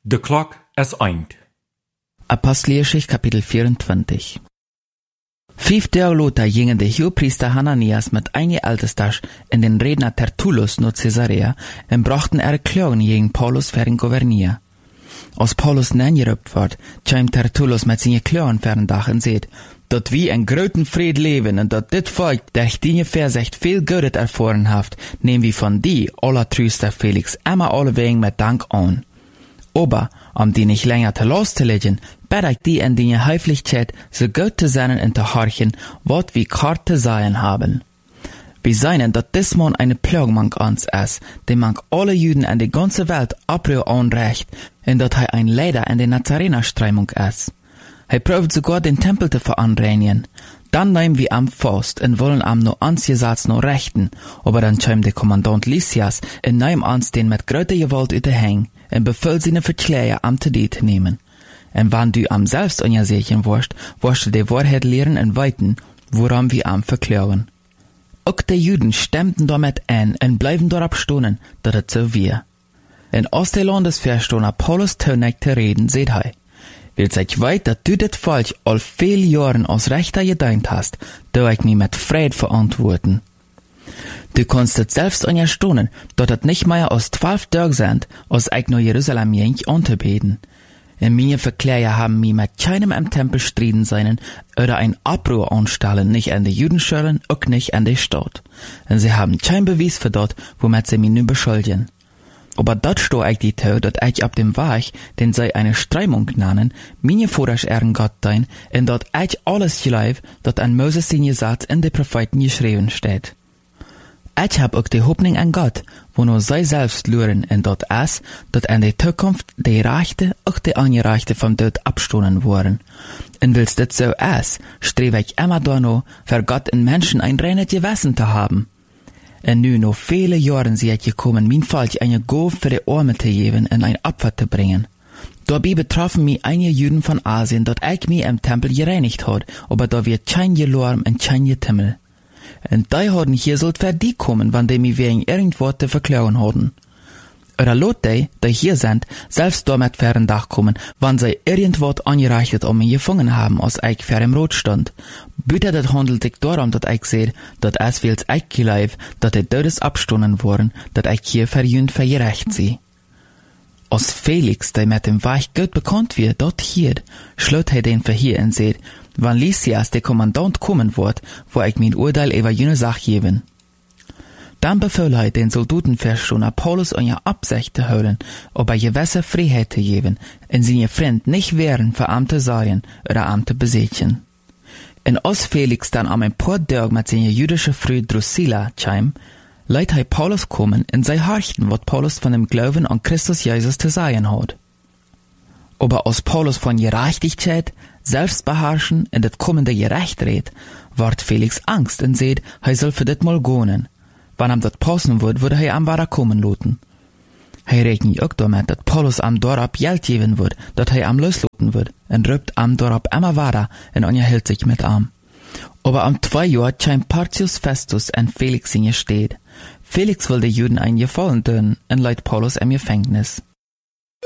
De klok is eind. Apostelgeschichte Kapitel 24. 5 Tage later gingen der Hohepriester Hananias mit einigen Ältesten in den Redner Tertullus nach Caesarea und brachten Klagen gegen Paulus für den Gouverneur. Als Paulus nengerübt wird, kam Tertullus mit seinen Klagen für den Dach und sagt, dat wir in großen Fried leben und dat dit Volk, der die Versicht viel Gutes erfahren haft, nehmen wir von die, allertrüster Felix, immer allewegen mit Dank an. Aber, die nicht länger te loszulegen, bitte ich die in die Höflichkeit so gut zu sein und zu horchen, wat wir kart zu sagen haben. Wir seien, dat dis Mann eine Plagmann ans ist, die man alle Juden in der ganzen Welt abrühr anrecht, und dat ein Leiter in der Nazarener-Strömung ist. Probt sogar den Tempel zu veranreinigen. Dann nehmen wir am Faust und wollen am no ansjesatz no rechten, aber dann kam der Kommandant Lysias und nahm ans den mit größter Gewalt überhängen und befiehlt seine Verkläger am zu nehmen. Und wann du am selbst an ihr Sechen warst, warst du die Wahrheit lehren und weiten, woran wir am verklagen. Auch die Juden stemmten damit ein und bleiben dort stohnen, dass es so wir. In Osterlandesverstohner Paulus Tönig zu reden, seht hei. Will ich weit, dass du das falsch all viel Jahren aus Rechter gedient hast, da ich mich mit Fried verantworten. Du kannst es selbst an ihr stohnen, dass es nicht mehr aus 12 Tagen sind, als ich nach Jerusalem jink anzubeten. In meine Verkläger haben mich mit keinem im Tempel striden seinen oder ein Abruhr anstellen, nicht an die Judenschulen, auch nicht an die Stadt. Und sie haben kein Beweis für das, womit sie mich nun beschuldigen. Aber dort sto ich die Tau, dat ich ab dem Weg, den sie eine Strömung nennen, meine Vordersch ehren Gott dein, und dort ich alles gleich, dat an Moses in Gesetz in de Propheten geschrieben steht. Ich hab auch die Hoffnung an Gott, wo nur sie selbst luren, und dort es, dat in der Zukunft die Rechte, auch die Angerechte vom Tod abstohlen worden. Und willst das so es, strebe ich immer da noch, für Gott in Menschen ein reines Gewissen zu haben. Und nu noch viele Jahre sie het gekommen, mein Volk eine Gabe für die Arme zu geben und ein Opfer zu bringen. Dabei betroffen mich einige Juden von Asien, dat ich mich im Tempel gereinigt hat, aber da wird kein Gelorm und kein Getimmel. Und die haben hier sollt für die kommen, wann die mich wegen irgendwas zu verklagen haben. Oder lot die hier sind, selbst damit für den Dach kommen, wann sie irgendwas angereicht mich gefangen haben, als ich für im Rot stand. Bitte das handelt sich darum, dass ich sehe, dass es wills ich geleib, dass die Todes abstonnen worden, dass ich hier verjünd vergerecht sie. Als Felix, der mit dem Weg gut bekannt wird, dort hier, schlot den Verhier und seht, wann Lysias der Kommandant kommen wird, wo ich mein Urteil über jene Sache geben. Dann befiehlt den Soldatenverstohner Paulus an ihr Absicht zu holen, ob gewisse Freiheit zu geben, und seine Freund nicht wehren für Amte sein oder Amte besitzen. Und als Felix dann am ein paar Tage mit seiner jüdischen Frau Drusilla kam, leiht Paulus kommen und sei horchten, was Paulus von dem Glauben an Christus Jesus zu sagen hat. Aber als Paulus von Gerechtigkeit, Selbstbeherrschen und das kommende Gerecht redet, ward Felix Angst und seht, soll für das mal gehen. Wann ihm das passen wird, würde am Wara kommen lassen. Rechnet auch damit, dass Paulus am Dorab Geld geben wird, dass am loslassen wird, und rübt am Dorab immer weiter und unterhält sich mit am. Aber am 2 Jahr kam Porcius Festus und Felix in ihr steht. Felix will den Juden einen Gefallen tun und leiht Paulus im Gefängnis.